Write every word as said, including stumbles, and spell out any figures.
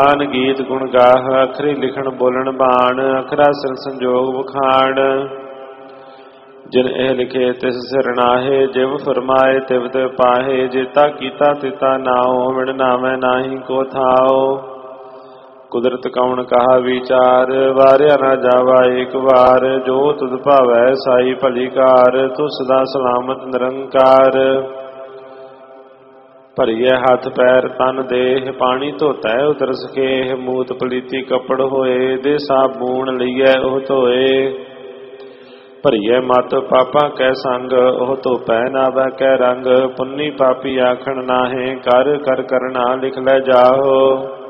ਆਨ ਗੀਤ ਗੁਣ ਗਾਹ ਅਖਰੀ ਲਿਖਣ ਬੋਲਣ ਬਾਣ ਅਖਰਾ ਸਿਰ ਸੰਜੋਗ ਵਖਾਣ ਜਿਨ ਇਹ ਲਿਖੇ ਤਿਸ ਸਿਰ ਨਾਹੇ ਜਿਵ ਫਰਮਾਏ ਤਿਵ ਤਿਵ ਪਾਹੇ ਜੇਤਾ ਕੀਤਾ ਤਿਤਾ ਨਾਉ ਵਿਣ ਨਾਵੇਂ ਨਾਹੀ ਕੋ ਥਾਉ ਕੁਦਰਤ ਕਉਣ ਕਹਾ ਵਿਚਾਰ ਵਾਰਿਆ ਨਾ ਜਾਵਾ ਏਕ ਵਾਰ ਜੋ ਤੁਧ ਭਾਵੈ ਸਾਈ ਭਲੀ ਕਾਰ ਤੂੰ ਸਦਾ ਸਲਾਮਤ ਨਿਰੰਕਾਰ ਭਰੀਏ ਹੱਥ ਪੈਰ ਤਨ ਦੇਹ ਪਾਣੀ ਧੋਤੈ ਉਤਰ ਸਕੇਹ ਮੂਤ ਪਲੀਤੀ ਕੱਪੜ ਹੋਏ ਦੇ ਸਾਬੂਣ ਲਈਐ ਉਹ ਧੋਏ ਭਰੀਏ ਮਤ ਪਾਪਾਂ ਕੈ ਸੰਗ ਉਹ ਧੋਪੈ ਨਾਵੈ ਕੈ ਰੰਗ ਪੁੰਨੀ ਪਾਪੀ ਆਖਣ ਨਾਹੇ ਕਰ ਕਰ ਕਰਨਾ ਲਿਖ ਲੈ ਜਾਓ